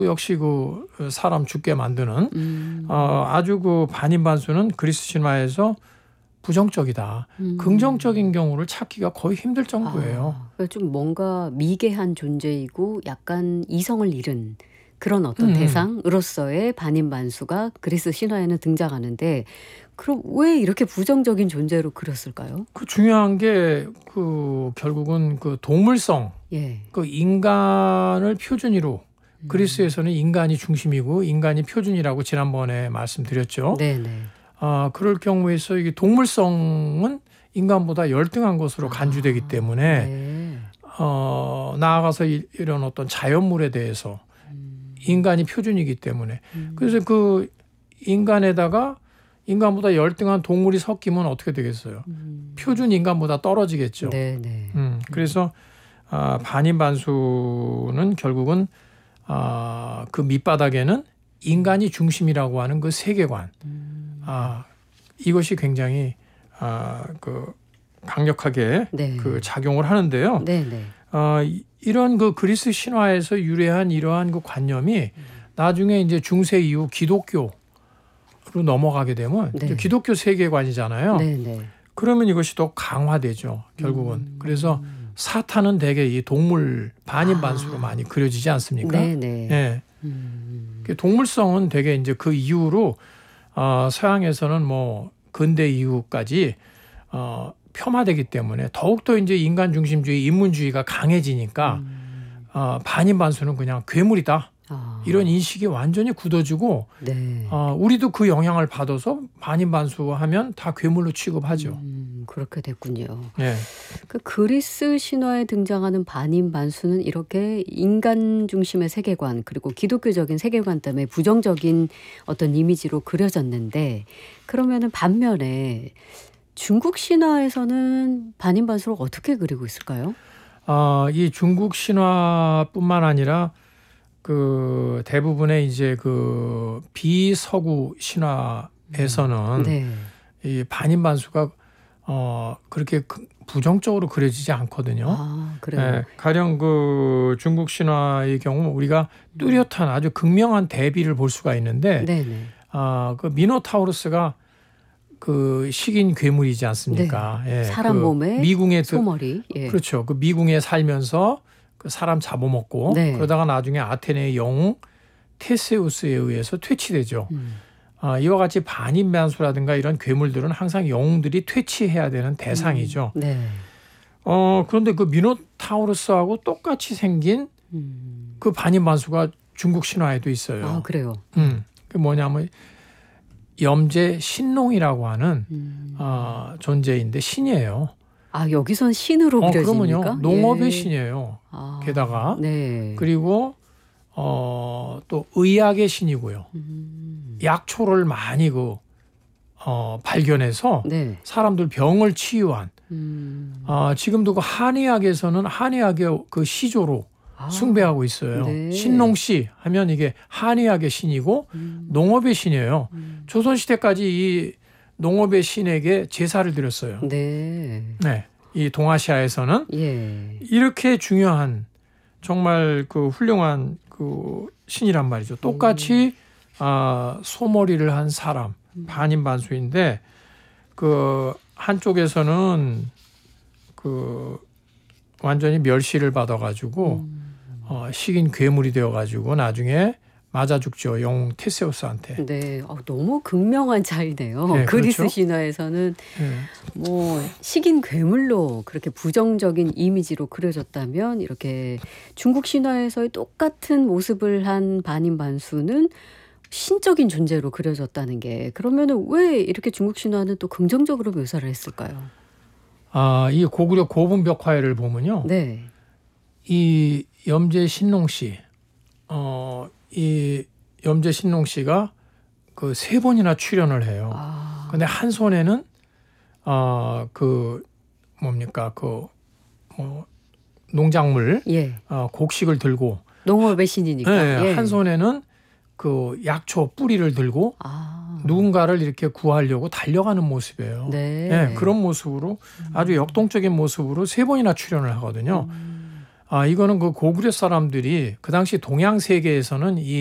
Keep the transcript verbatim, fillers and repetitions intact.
역시 그 사람 죽게 만드는 음. 어, 아주 그 반인반수는 그리스 신화에서 부정적이다. 음. 긍정적인 경우를 찾기가 거의 힘들 정도예요. 아, 그러니까 좀 뭔가 미개한 존재이고 약간 이성을 잃은 그런 어떤 음. 대상으로서의 반인반수가 그리스 신화에는 등장하는데 그럼 왜 이렇게 부정적인 존재로 그렸을까요? 그 중요한 게 그 결국은 그 동물성, 예. 그 인간을 표준으로 그리스에서는 인간이 중심이고 인간이 표준이라고 지난번에 말씀드렸죠. 네네. 아, 그럴 경우에서 이게 동물성은 인간보다 열등한 것으로 간주되기 때문에 네. 어, 나아가서 이, 이런 어떤 자연물에 대해서 인간이 표준이기 때문에 그래서 그 인간에다가 인간보다 열등한 동물이 섞이면 어떻게 되겠어요? 음. 표준 인간보다 떨어지겠죠. 네네. 음, 그래서 아, 반인반수는 결국은 아, 그 밑바닥에는 인간이 중심이라고 하는 그 세계관, 음. 아, 이것이 굉장히 아, 그 강력하게 네. 그 작용을 하는데요. 네네. 어, 이- 이런 그 그리스 신화에서 유래한 이러한 그 관념이 나중에 이제 중세 이후 기독교로 넘어가게 되면 네. 이제 기독교 세계관이잖아요. 네네. 그러면 이것이 더 강화되죠. 결국은. 음. 그래서 사탄은 대개 이 동물 반인반수로 아. 많이 그려지지 않습니까? 네네. 예. 음. 그 동물성은 대개 이제 그 이후로 어, 서양에서는 뭐 근대 이후까지 어, 폄하되기 때문에 더욱더 이제 인간 중심주의, 인문주의가 강해지니까 음. 어, 반인반수는 그냥 괴물이다. 아. 이런 인식이 완전히 굳어지고 네. 어, 우리도 그 영향을 받아서 반인반수하면 다 괴물로 취급하죠. 음, 그렇게 됐군요. 예. 그 그리스 신화에 등장하는 반인반수는 이렇게 인간 중심의 세계관 그리고 기독교적인 세계관 때문에 부정적인 어떤 이미지로 그려졌는데 그러면은 반면에 중국 신화에서는 반인반수를 어떻게 그리고 있을까요? 어, 이 중국 신화뿐만 아니라 그 대부분의 이제 그 비서구 신화에서는 네. 이 반인반수가 어, 그렇게 그- 부정적으로 그려지지 않거든요. 아, 그래요. 예, 가령 그 중국 신화의 경우 우리가 뚜렷한 아주 극명한 대비를 볼 수가 있는데 네네. 아, 그 미노타우루스가 그 식인 괴물이지 않습니까? 예, 사람 그 몸에 미궁에 들- 소머리. 예. 그렇죠. 그 미궁에 살면서 그 사람 잡아먹고 네. 그러다가 나중에 아테네의 영웅 테세우스에 의해서 퇴치되죠. 음. 아, 이와 같이 반인반수라든가 이런 괴물들은 항상 영웅들이 퇴치해야 되는 대상이죠. 네. 어, 그런데 그 미노타우루스하고 똑같이 생긴 음. 그 반인반수가 중국 신화에도 있어요. 아, 그래요. 음, 그 뭐냐면 염제 신농이라고 하는 음. 어, 존재인데 신이에요. 아, 여기선 신으로 어, 그려집니까? 그러면요. 농업의 예. 신이에요. 아, 게다가 네. 그리고 어, 또 의학의 신이고요. 음. 약초를 많이 그 어, 발견해서 네. 사람들 병을 치유한 음. 어, 지금도 그 한의학에서는 한의학의 그 시조로 아, 숭배하고 있어요. 네. 신농씨 하면 이게 한의학의 신이고 음. 농업의 신이에요. 음. 조선시대까지 이 농업의 신에게 제사를 드렸어요. 네. 네. 이 동아시아에서는 예. 이렇게 중요한 정말 그 훌륭한 그 신이란 말이죠. 똑같이 아, 소머리를 한 사람 반인반수인데 그 한쪽에서는 그 완전히 멸시를 받아가지고 음. 어, 식인 괴물이 되어가지고 나중에 맞아 죽죠. 영웅 테세우스한테. 네. 아, 너무 극명한 차이네요. 네, 그리스 그렇죠. 신화에서는 네. 뭐 식인 괴물로 그렇게 부정적인 이미지로 그려졌다면 이렇게 중국 신화에서의 똑같은 모습을 한 반인반수는 신적인 존재로 그려졌다는 게 그러면은 왜 이렇게 중국 신화는 또 긍정적으로 묘사를 했을까요? 아, 이 고구려 고분벽화해를 보면요. 네. 이 염제 신농 씨, 어, 이 염제 신농 씨가 그 세 번이나 출연을 해요. 아. 근데 한 손에는 어, 그 뭡니까 그 뭐 농작물 예. 어, 곡식을 들고 농업의 신이니까. 네, 예. 한 손에는 그 약초 뿌리를 들고 아. 누군가를 이렇게 구하려고 달려가는 모습이에요. 네. 네, 그런 모습으로 아주 역동적인 모습으로 세 번이나 출연을 하거든요. 음. 아, 이거는 그 고구려 사람들이 그 당시 동양 세계에서는 이